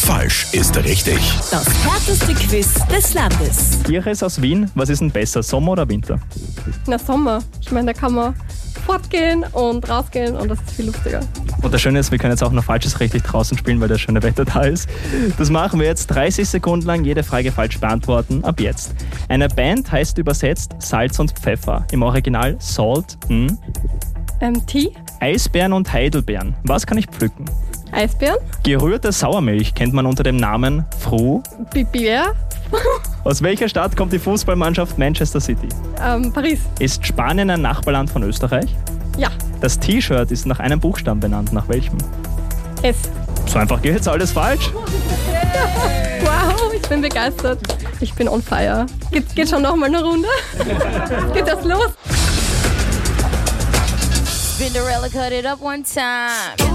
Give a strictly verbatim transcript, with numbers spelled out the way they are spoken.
falsch ist richtig. Das härteste Quiz des Landes. Iris aus Wien, was ist denn besser, Sommer oder Winter? Na, Sommer. Ich meine, da kann man fortgehen und rausgehen und das ist viel lustiger. Und das Schöne ist, wir können jetzt auch noch Falsches richtig draußen spielen, weil das schöne Wetter da ist. Das machen wir jetzt dreißig Sekunden lang, jede Frage falsch beantworten, ab jetzt. Eine Band heißt übersetzt Salz und Pfeffer, im Original Salt, hm? Ähm, Tee, Eisbären und Heidelbeeren. Was kann ich pflücken? Eisbären, Gerührte Sauermilch kennt man unter dem Namen Fru. Bibier, Aus welcher Stadt kommt die Fußballmannschaft Manchester City? ähm, Paris. Ist Spanien ein Nachbarland von Österreich? Ja, Das T-Shirt ist nach einem Buchstaben benannt. Nach welchem? S. So einfach geht's, alles falsch? Wow, ich bin begeistert. Ich bin on fire. Geht, geht schon noch mal eine Runde? Geht das los? Cinderella cut it up one time.